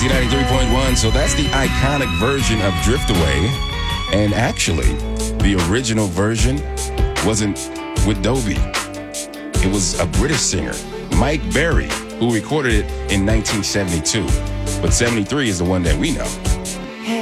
Z93.1. So that's the iconic version of Drift Away. And actually, the original version wasn't with Dobie. It was a British singer, Mike Berry, who recorded it in 1972. But 73 is the one that we know.